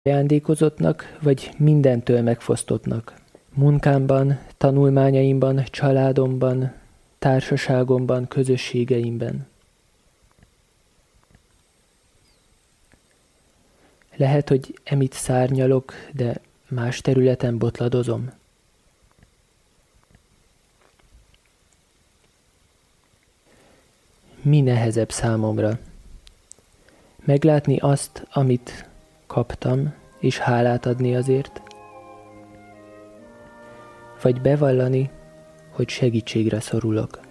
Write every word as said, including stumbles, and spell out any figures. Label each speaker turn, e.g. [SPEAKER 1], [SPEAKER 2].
[SPEAKER 1] ajándékozottnak, vagy mindentől megfosztottnak. Munkámban, tanulmányaimban, családomban, társaságomban, közösségeimben. Lehet, hogy emit szárnyalok, de más területen botladozom. Mi nehezebb számomra? Meglátni azt, amit kaptam, és hálát adni azért? Vagy bevallani, hogy segítségre szorulok?